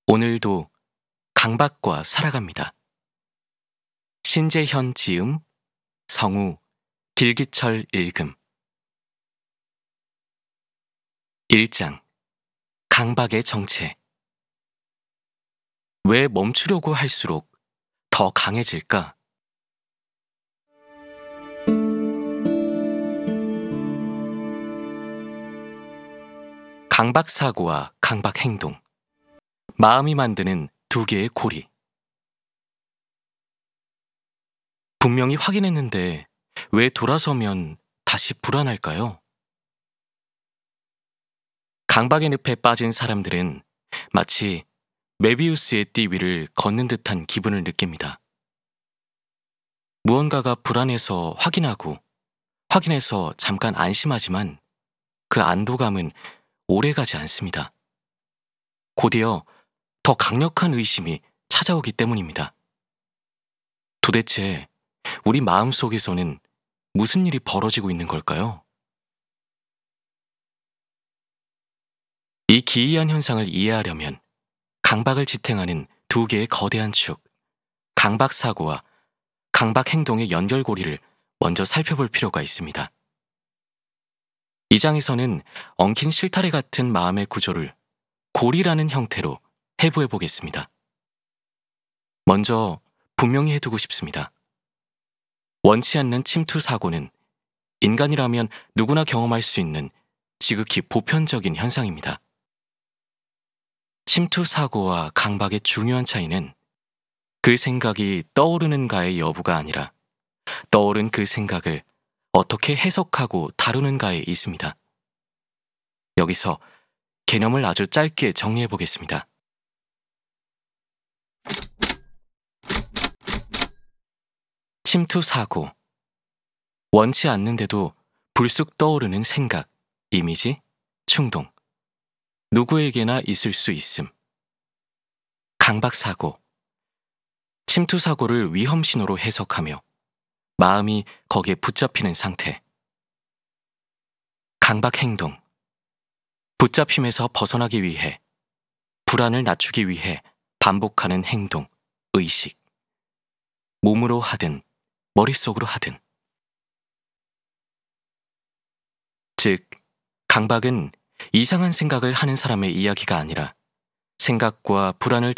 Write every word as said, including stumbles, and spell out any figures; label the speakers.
Speaker 1: 오늘도 강박과 살아갑니다. 신재현 지음, 성우, 길기철 읽음. 일 장. 강박의 정체. 왜 멈추려고 할수록 더 강해질까? 강박사고와 강박행동. 마음이 만드는 두 개의 고리. 분명히 확인했는데 왜 돌아서면 다시 불안할까요? 강박의 늪에 빠진 사람들은 마치 메비우스의 띠 위를 걷는 듯한 기분을 느낍니다. 무언가가 불안해서 확인하고, 확인해서 잠깐 안심하지만 그 안도감은 오래가지 않습니다. 곧이어 더 강력한 의심이 찾아오기 때문입니다. 도대체 우리 마음 속에서는 무슨 일이 벌어지고 있는 걸까요? 이 기이한 현상을 이해하려면 강박을 지탱하는 두 개의 거대한 축, 강박사고와 강박행동의 연결고리를 먼저 살펴볼 필요가 있습니다. 이 장에서는 엉킨 실타래 같은 마음의 구조를 고리라는 형태로 해부해 보겠습니다. 먼저 분명히 해두고 싶습니다. 원치 않는 침투 사고는 인간이라면 누구나 경험할 수 있는 지극히 보편적인 현상입니다. 침투 사고와 강박의 중요한 차이는 그 생각이 떠오르는가의 여부가 아니라 떠오른 그 생각을 어떻게 해석하고 다루는가에 있습니다. 여기서 개념을 아주 짧게 정리해 보겠습니다. 침투 사고. 원치 않는데도 불쑥 떠오르는 생각, 이미지, 충동. 누구에게나 있을 수 있음. 강박 사고. 침투 사고를 위험 신호로 해석하며 마음이 거기에 붙잡히는 상태. 강박 행동. 붙잡힘에서 벗어나기 위해, 불안을 낮추기 위해 반복하는 행동, 의식. 몸으로 하든 머릿속으로 하든. 즉, 강박은 이상한 생각을 하는 사람의 이야기가 아니라 생각과 불안을